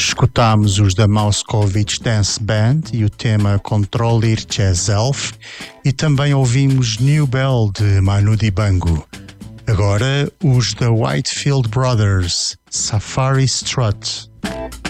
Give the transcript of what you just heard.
escutámos os da Moscovich Dance Band e o tema Controlir Jazz Elf, e também ouvimos New Bell de Manu Dibango. Agora os da Whitefield Brothers, Safari Strut.